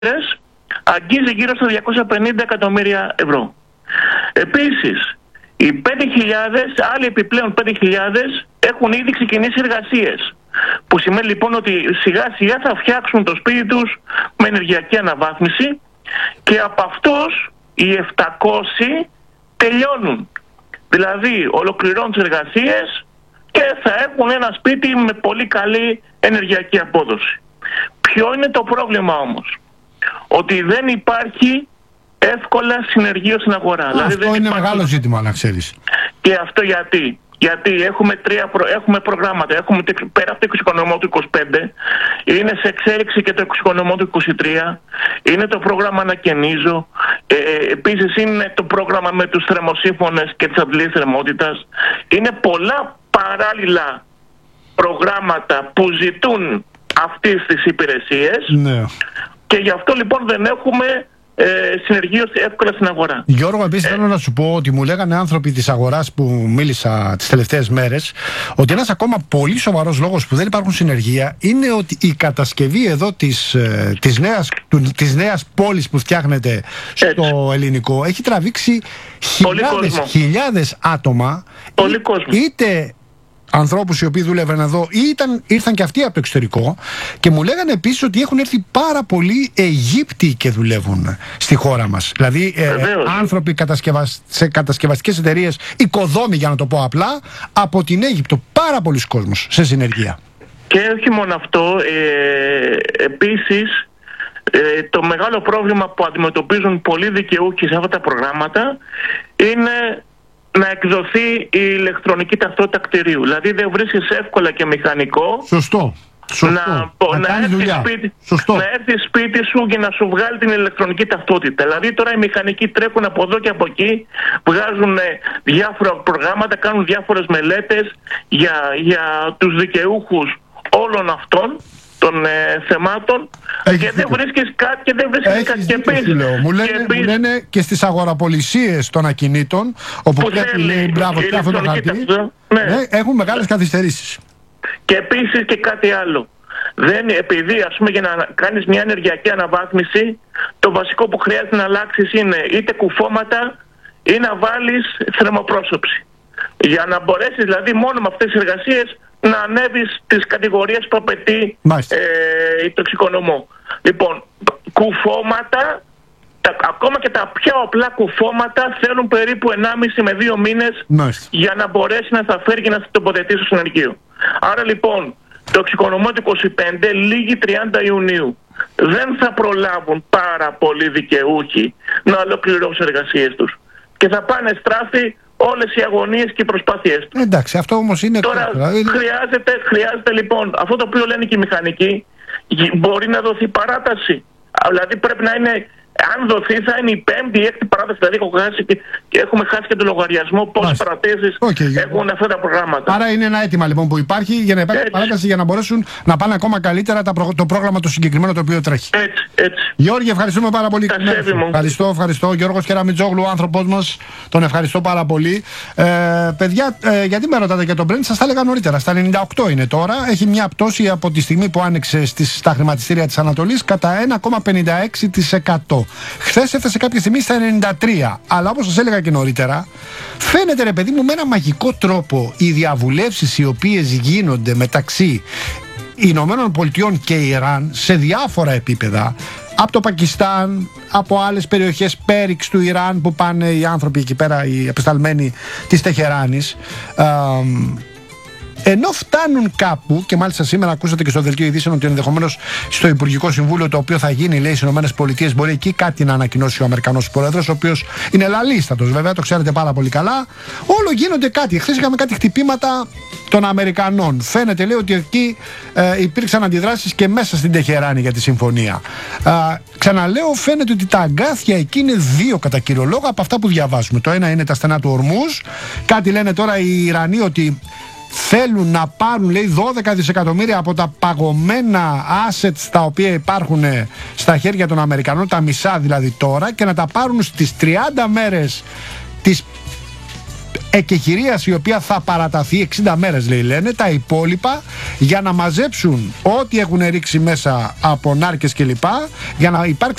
αγγίζει γύρω στα 250 εκατομμύρια ευρώ. Επίσης, οι 5.000, άλλοι επιπλέον 5.000 έχουν ήδη ξεκινήσει εργασίες. Που σημαίνει λοιπόν ότι σιγά σιγά θα φτιάξουν το σπίτι τους με ενεργειακή αναβάθμιση και από αυτούς οι 700 τελειώνουν. Δηλαδή ολοκληρώνουν τις εργασίες και θα έχουν ένα σπίτι με πολύ καλή ενεργειακή απόδοση. Ποιο είναι το πρόβλημα όμως? Ότι δεν υπάρχει εύκολα συνεργείο στην αγορά. Αυτό δηλαδή είναι μεγάλο ζήτημα, να ξέρεις. Και αυτό γιατί? Γιατί έχουμε προγράμματα. Έχουμε πέρα από το εξοικονομώ του 25, είναι σε εξέλιξη και το εξοικονομώ του 23, είναι το πρόγραμμα Ανακαινίζω, επίσης είναι το πρόγραμμα με τους θερμοσύμφωνες και τις αντλίες θερμότητας. Είναι πολλά παράλληλα προγράμματα που ζητούν αυτές τις υπηρεσίες, ναι. Και γι' αυτό λοιπόν δεν έχουμε συνεργείο εύκολα στην αγορά. Γιώργο, επίσης θέλω να σου πω ότι μου λέγανε άνθρωποι της αγοράς που μίλησα τις τελευταίες μέρες ότι ένας ακόμα πολύ σοβαρός λόγος που δεν υπάρχουν συνεργεία είναι ότι η κατασκευή εδώ της νέας πόλης που φτιάχνεται στο ελληνικό έχει τραβήξει χιλιάδες άτομα, είτε ανθρώπους οι οποίοι δούλευαν εδώ ή ήρθαν και αυτοί από το εξωτερικό, και μου λέγανε επίσης ότι έχουν έρθει πάρα πολλοί Αιγύπτιοι και δουλεύουν στη χώρα μας. Δηλαδή άνθρωποι σε κατασκευαστικές εταιρείες, οικοδόμοι για να το πω απλά, από την Αίγυπτο. Πάρα πολλοί κόσμος σε συνεργεία. Και όχι μόνο αυτό, επίσης το μεγάλο πρόβλημα που αντιμετωπίζουν πολλοί δικαιούχοι σε αυτά τα προγράμματα είναι να εκδοθεί η ηλεκτρονική ταυτότητα κτηρίου. Δηλαδή δεν βρίσκεις εύκολα και μηχανικό. Σωστό. Να έρθει σπίτι σου και να σου βγάλει την ηλεκτρονική ταυτότητα. Δηλαδή τώρα οι μηχανικοί τρέχουν από εδώ και από εκεί, βγάζουν διάφορα προγράμματα, κάνουν διάφορες μελέτες για τους δικαιούχους όλων αυτών των θεμάτων. Και δεν βρίσκεις κάτι και δεν βρίσκεις κάτι. Και επίσης, μου λένε και στις αγοραπολισίες των ακινήτων, όπου πρέπει λέει μπράβο και αυτό το χαρτί, έχουν μεγάλες καθυστερήσεις. Και επίσης και κάτι άλλο. Επειδή ας πούμε για να κάνεις μια ενεργειακή αναβάθμιση, το βασικό που χρειάζεται να αλλάξεις είναι είτε κουφώματα ή να βάλεις θερμοπρόσωψη. Για να μπορέσεις δηλαδή μόνο με αυτές τις εργασίες να ανέβεις τις κατηγορίες που απαιτεί το εξοικονομώ. Λοιπόν, κουφώματα, ακόμα και τα πιο απλά κουφώματα θέλουν περίπου 1,5 με 2 μήνες για να μπορέσει να τα φέρει και να τα τοποθετήσει στο συνεργείο. Άρα λοιπόν το εξοικονομώ του 25 λήγει 30 Ιουνίου. Δεν θα προλάβουν πάρα πολλοί δικαιούχοι να ολοκληρώσουν εργασίες τους. Και θα πάνε στράφη όλες οι αγωνίες και οι προσπάθειές τους. Εντάξει, αυτό όμως είναι... Τώρα χρειάζεται λοιπόν, αυτό το οποίο λένε και οι μηχανικοί, μπορεί να δοθεί παράταση. Δηλαδή πρέπει να είναι, αν δοθεί θα είναι η 5η ή 6η παράταση. Δηλαδή έχουμε χάσει και το λογαριασμό πόσες παρατήσεις έχουν αυτά τα προγράμματα. Άρα είναι ένα αίτημα λοιπόν που υπάρχει για να υπάρχει παράταση, για να μπορέσουν να πάνε ακόμα καλύτερα το πρόγραμμα το συγκεκριμένο το οποίο τρέχει. Έτσι. Γιώργη, ευχαριστούμε πάρα πολύ. Ευχαριστώ. Γιώργος Κεραμιτζόγλου, άνθρωπός μας. Τον ευχαριστώ πάρα πολύ. Παιδιά, γιατί με ρωτάτε για τον Brent? Σας τα έλεγα νωρίτερα. Στα 98 είναι τώρα. Έχει μια πτώση από τη στιγμή που άνοιξε στα χρηματιστήρια της Ανατολής κατά 1,56%. Χθες έφτασε κάποια στιγμή στα 93%. Αλλά όπως σας έλεγα και νωρίτερα, φαίνεται ρε παιδί μου με ένα μαγικό τρόπο οι διαβουλεύσεις οι οποίες γίνονται μεταξύ Ηνωμένων Πολιτειών και Ιράν σε διάφορα επίπεδα, από το Πακιστάν, από άλλες περιοχές πέριξ του Ιράν που πάνε οι άνθρωποι εκεί πέρα, οι απεσταλμένοι της Τεχεράνης, ενώ φτάνουν κάπου, και μάλιστα σήμερα ακούσατε και στο δελτίο ειδήσεων ότι ενδεχομένως στο Υπουργικό Συμβούλιο το οποίο θα γίνει, λέει, στις ΗΠΑ, μπορεί εκεί κάτι να ανακοινώσει ο Αμερικανός Πρόεδρος, ο οποίος είναι λαλίστατος, βέβαια, το ξέρετε πάρα πολύ καλά. Όλο γίνονται κάτι. Χθες είχαμε κάτι χτυπήματα των Αμερικανών. Φαίνεται, λέει, ότι εκεί υπήρξαν αντιδράσεις και μέσα στην Τεχεράνη για τη συμφωνία. Ξαναλέω, φαίνεται ότι τα αγκάθια εκεί είναι δύο κατά κύριο λόγο από αυτά που διαβάζουμε. Το ένα είναι τα στενά του Ορμούζ. Κάτι λένε τώρα οι Ιρανοί ότι θέλουν να πάρουν, λέει, 12 δισεκατομμύρια από τα παγωμένα assets τα οποία υπάρχουν στα χέρια των Αμερικανών, τα μισά δηλαδή τώρα, και να τα πάρουν στις 30 μέρες της εκεχηρίας η οποία θα παραταθεί 60 μέρες λέει λένε, τα υπόλοιπα για να μαζέψουν ό,τι έχουν ρίξει μέσα από νάρκες κλπ, για να υπάρξει